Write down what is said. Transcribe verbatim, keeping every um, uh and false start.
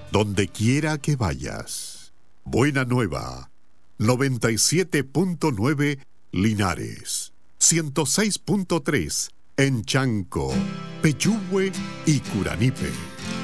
donde quiera que vayas. Buena Nueva, noventa y siete punto nueve Linares, ciento seis punto tres en Chanco, Peyúgue y Curanipe.